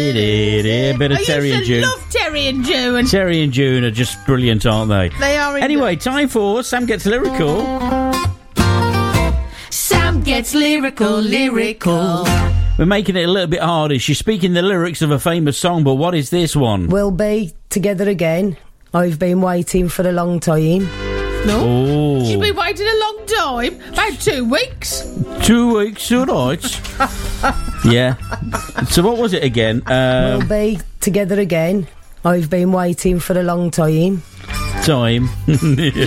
Bit of Terry and June. I love Terry and June. Terry and June are just brilliant, aren't they? They are. Anyway, time for Sam Gets Lyrical. Sam Gets Lyrical. We're making it a little bit harder. She's speaking the lyrics of a famous song, but what is this one? We'll be together again. I've been waiting for a long time. No. Oh. She's been waiting a long time. About 2 weeks. 2 weeks, all right. Yeah. So what was it again? We'll be together again. I've been waiting for a long time. Time. Been waiting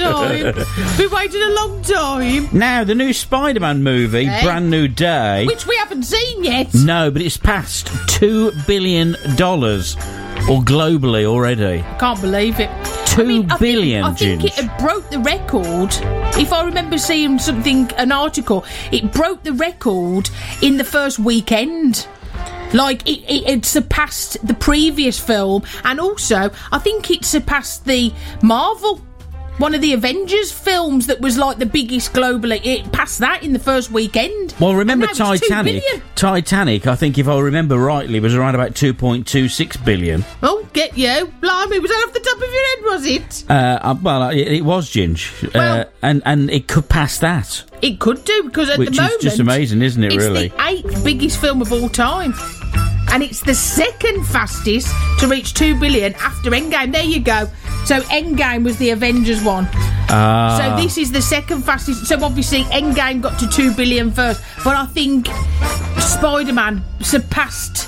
a long time. Now, the new Spider-Man movie, Brand New Day. Which we haven't seen yet. No, but it's passed $2 billion. Or globally already. I can't believe it. $2 billion. I think it had broke the record. If I remember seeing an article, it broke the record in the first weekend. Like, it had surpassed the previous film, and also, I think it surpassed the Marvel, one of the Avengers films that was, like, the biggest globally. It passed that in the first weekend. Well, remember Titanic? Titanic, I think, if I remember rightly, was around about 2.26 billion. Oh, get you. Blimey, was that off the top of your head, was it? Well, it was, Ginge. Well, and it could pass that. It could do, because at the moment... Which is just amazing, isn't it, really? It's the 8th biggest film of all time. And it's the second fastest to reach 2 billion after Endgame. There you go. So Endgame was the Avengers one. So this is the second fastest. So obviously Endgame got to 2 billion first. But I think Spider-Man surpassed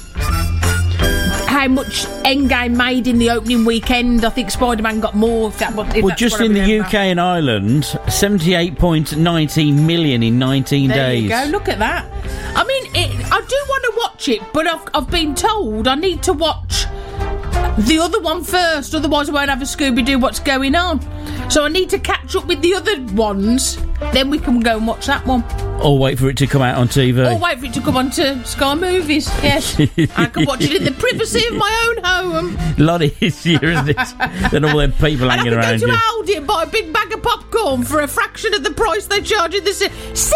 how much Endgame made in the opening weekend. I think Spider-Man got more. Well, just in the UK and Ireland, 78.19 million in 19 days. There you go. Look at that. I mean, I do want to watch it, but I've been told I need to watch the other one first, otherwise I won't have a Scooby-Doo what's going on. So I need to catch up with the other ones, then we can go and watch that one. Or wait for it to come out on TV. Or wait for it to come on to Sky Movies, yes. I can watch it in the privacy of my own home. A lot easier, isn't it, than all them people hanging around you. And I can go to Aldi and buy a big bag of popcorn for a fraction of the price they charge in the city.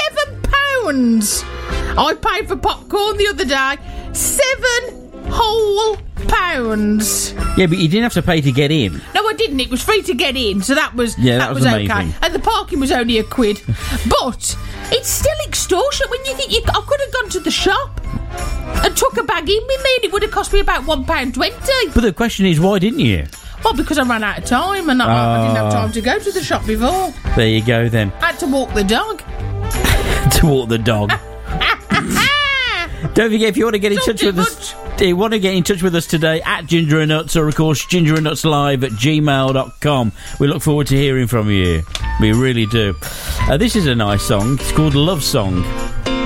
£7! I paid for popcorn the other day. £7 whole pounds. Yeah, but you didn't have to pay to get in. No, I didn't. It was free to get in, so that was that was amazing. Okay. And the parking was only £1. But it's still extortion when you think I could have gone to the shop and took a bag in with me and it would have cost me about £1.20. But the question is, why didn't you? Well, because I ran out of time and I didn't have time to go to the shop before. There you go then. I had to walk the dog. To walk the dog. Don't forget, if you want to get in touch with us, today at Ginger and Nuts, or of course gingerandnutslive@gmail.com. We look forward to hearing from you. We really do. This is a nice song. It's called Love Song.